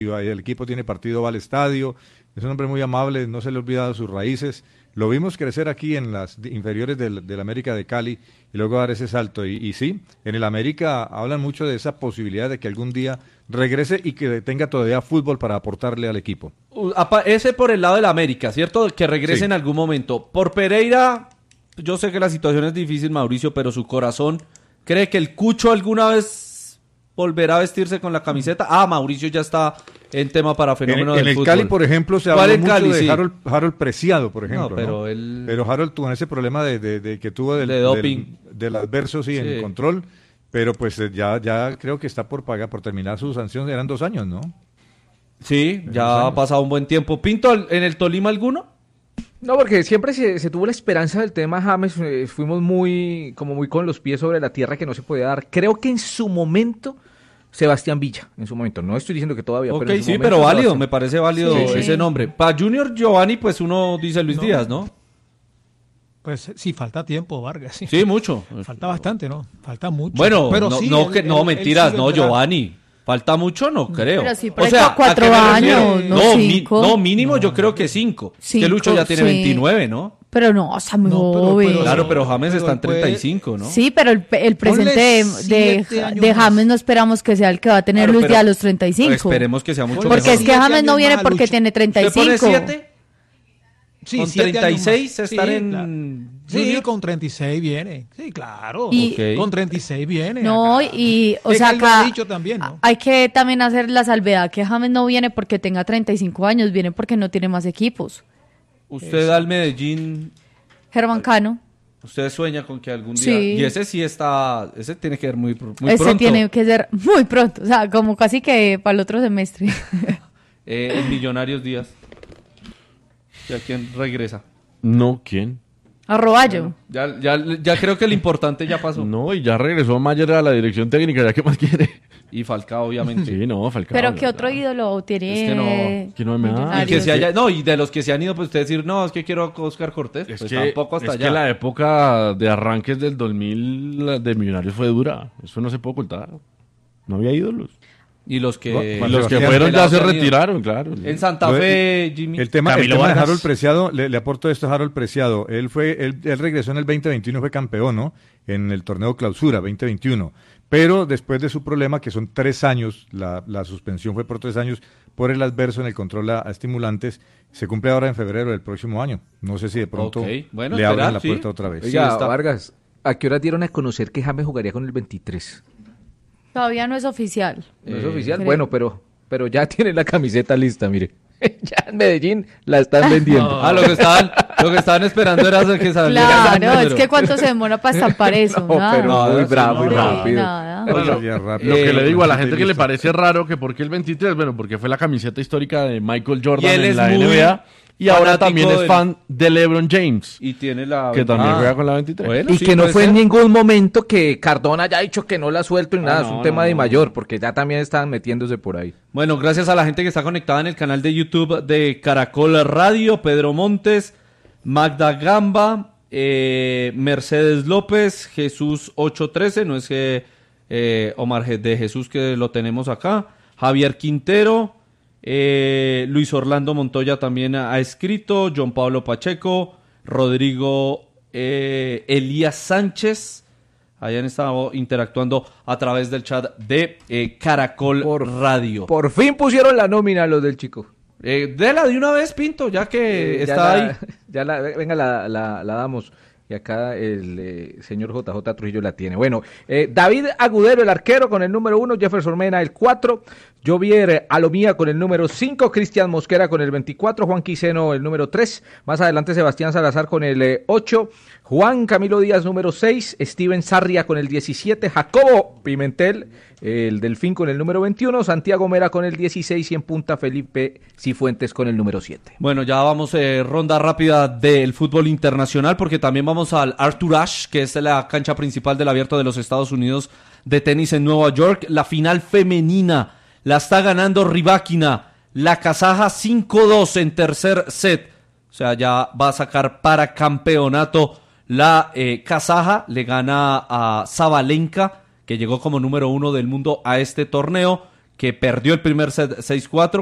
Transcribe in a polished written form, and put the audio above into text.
El equipo tiene partido, va al estadio, es un hombre muy amable, no se le ha olvidado sus raíces. Lo vimos crecer aquí en las inferiores del América de Cali y luego dar ese salto. Y sí, en el América hablan mucho de esa posibilidad de que algún día regrese y que tenga todavía fútbol para aportarle al equipo. Ese por el lado del América, ¿cierto? Que regrese Sí. en algún momento. Por Pereira, yo sé que la situación es difícil, Mauricio, pero su corazón cree que el Cucho alguna vez volverá a vestirse con la camiseta. Mauricio ya está en tema para fenómeno En del el fútbol. Cali, por ejemplo, se ¿Cuál habló en mucho Cali? de Sí. Harold Preciado, por ejemplo. No, pero ¿no? él... Pero Harold tuvo ese problema de que tuvo De doping. del adverso, sí, en control. Pero pues ya creo que está por terminar su sanción. Eran 2 años, ¿no? Sí, ya ha pasado un buen tiempo. ¿Pinto, en el Tolima alguno? No, porque siempre se tuvo la esperanza del tema James, fuimos muy con los pies sobre la tierra que no se podía dar. Creo que en su momento, Sebastián Villa, en su momento, no estoy diciendo que todavía, pero en su sí, momento, pero válido, Sebastián. me parece válido ese nombre. Para Junior Giovanni, pues uno dice Luis Díaz, ¿no? Pues sí, falta tiempo, Vargas. Sí, mucho. Falta bastante, ¿no? Falta mucho. Bueno, pero no, sí, mentiras, él no, sigue Giovanni. ¿Falta mucho? No creo. Pero sí, por ahí 4 años, no 5. Mínimo yo creo que 5. Que 5, Lucho ya tiene sí. 29, ¿no? Pero no, está muy joven. Claro, pero James está en 35, ¿no? Sí, pero el presente de James no esperamos que sea el que va a tener Claro, Luis pero Díaz a los 35. Esperemos que sea mucho Porque mejor. es que James no viene porque tiene 35. ¿Usted pone 7? Sí, ¿Con 7 años 36 más. estar Sí, en claro. Junior? Sí, con 36 viene. Sí, claro. Y- Con 36 viene. No, acá. y o Es sea, que él lo ha acá dicho también, ¿no? hay que también hacer la salvedad que James no viene porque tenga 35 años, viene porque no tiene más equipos. Usted al Medellín, Germán Cano, usted sueña con que algún día... Sí. Y ese sí está... Ese tiene que ver muy pronto. ese tiene que ser muy pronto, o sea, como casi que para el otro semestre. En Millonarios Díaz. ¿Y a quién regresa? No, ¿quién? A Roballo. Ya creo que lo importante ya pasó. No, y ya regresó Mayer a la dirección técnica, ¿ya qué más quiere? Y Falcao, obviamente. Sí, no, Falcao. Pero ¿qué otro ídolo tiene? Es que no. Que no me da. Millonarios? Y que se haya, no, y de los que se han ido, pues usted decir, no, es que quiero a Oscar Cortés. Es Pues que, tampoco hasta es allá. que la época de arranques del 2000 de Millonarios fue dura. Eso no se puede ocultar. No había ídolos. Y los que... Y los que Sebastián fueron ya se han ido. retiraron, claro. En Santa Fe, Jimmy. El tema Camilo de Vargas. Harold Preciado, le aporto esto a Harold Preciado. Él regresó en el 2021, fue campeón, ¿no? En el torneo Clausura 2021. Pero después de su problema, que son 3 años, la suspensión fue por 3 años, por el adverso en el control a estimulantes, se cumple ahora en febrero del próximo año. No sé si de pronto Ok, bueno, le abren esperar, la sí. puerta otra vez. Oiga, está. Vargas, ¿a qué hora dieron a conocer que James jugaría con el 23? Todavía no es oficial. No es oficial, creo. bueno, pero ya tiene la camiseta lista, mire. Ya en Medellín la están vendiendo. Lo que estaban esperando era que saliera el Claro, número. es que cuánto se demora para estampar eso. No, Nada. pero muy bravo, muy Sí, rápido. nada. Bueno, ya rápido. Lo que le digo a la Listo. gente que le parece raro que por qué el 23, bueno, porque fue la camiseta histórica de Michael Y Jordan él en es la muy NBA y ahora fanático también es del- fan de LeBron James, Y tiene la... que también Ah. juega con la 23. Bueno, Y sí, que no puede fue en ser. ningún momento que Cardona haya dicho que no la suelto ni nada, es un no, tema no, de no. mayor, porque ya también están metiéndose por ahí. Bueno, gracias a la gente que está conectada en el canal de YouTube de Caracol Radio, Pedro Montes, Magda Gamba, Mercedes López, Jesús 813, no es que Omar de Jesús que lo tenemos acá, Javier Quintero, Luis Orlando Montoya también ha escrito, John Pablo Pacheco, Rodrigo Elías Sánchez, hayan estado interactuando a través del chat de Caracol Radio. Por fin pusieron la nómina los del chico. Dela de una vez, Pinto, ya que Ya está la- ahí. Ya venga, la damos. Y acá el señor JJ Trujillo la tiene. Bueno, David Agudero, el arquero, con el número 1, Jefferson Mena, el 4, Jovier Alomía con el número 5, Cristian Mosquera con el 24, Juan Quiseno el número 3, más adelante Sebastián Salazar con el 8, Juan Camilo Díaz número 6, Steven Sarria con el 17, Jacobo Pimentel, el Delfín con el número 21, Santiago Mera con el 16 y en punta Felipe Cifuentes con el número 7. Bueno, ya vamos ronda rápida del fútbol internacional porque también vamos al Arthur Ashe, que es la cancha principal del Abierto de los Estados Unidos de tenis en Nueva York. La final femenina la está ganando Rybakina, la kazaja 5-2 en tercer set. O sea, ya va a sacar para campeonato la kazaja, le gana a Sabalenka, que llegó como número 1 del mundo a este torneo, que perdió el primer set 6-4